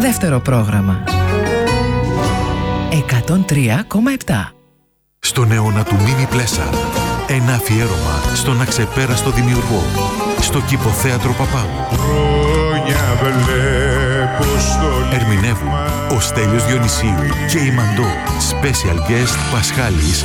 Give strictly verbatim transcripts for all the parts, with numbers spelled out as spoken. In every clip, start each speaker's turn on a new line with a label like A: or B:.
A: δεύτερο πρόγραμμα. εκατόν τρία κόμμα επτά.
B: Στον αιώνα του Μίμη Πλέσα, ένα αφιέρωμα στον αξεπέραστο δημιουργό, στο Κηποθέατρο Παπάγου. Ερμηνεύουν ο Στέλιος Διονυσίου και η Μαντώ. Special guest Πασχάλης.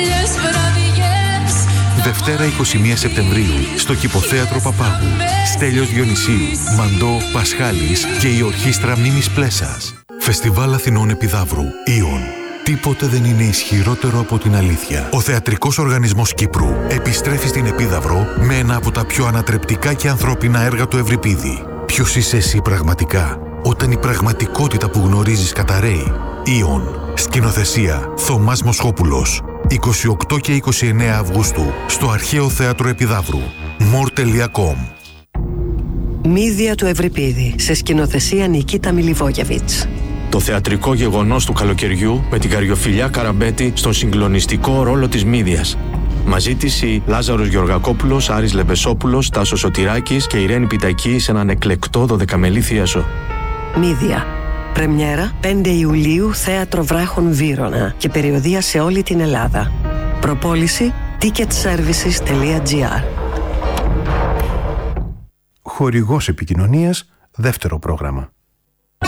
B: Δευτέρα είκοσι μία Σεπτεμβρίου στο Κηποθέατρο Παπάγου. Στέλιος Διονυσίου, Μαντώ, Πασχάλης και η Ορχήστρα Μίμης Πλέσας. Φεστιβάλ Αθηνών Επιδαύρου. Ιον. Τίποτε δεν είναι ισχυρότερο από την αλήθεια. Ο Θεατρικός Οργανισμός Κύπρου επιστρέφει στην Επίδαυρο με ένα από τα πιο ανατρεπτικά και ανθρώπινα έργα του Ευρυπίδη. Ποιος είσαι εσύ πραγματικά, όταν η πραγματικότητα που γνωρίζεις καταραίει? Ιον. Σκηνοθεσία Θωμάς Μοσχόπουλος. είκοσι οκτώ και είκοσι εννέα Αυγούστου στο Αρχαίο Θέατρο Επιδαύρου. μορ τελεία κομ.
C: Μύδια του Ευρυπίδη, σε σκηνοθεσία Νικίτα Μιλιβόγεβιτς.
D: Το θεατρικό γεγονός του καλοκαιριού με την Καριοφιλιά Καραμπέτη στον συγκλονιστικό ρόλο της Μύδιας. Μαζί της οι Λάζαρος Γεωργακόπουλος, Άρης Λεμπεσόπουλος, Τάσος Σωτηράκης και Ιρένη Πιτακή σε έναν εκλεκτό δωδεκαμελή θίασο.
C: Μύδια. Πρεμιέρα πέντε Ιουλίου, Θέατρο Βράχων Βύρωνα και περιοδεία σε όλη την Ελλάδα. Προπόληση ticketservices τελεία gr.
E: Χορηγός επικοινωνίας, δεύτερο πρόγραμμα.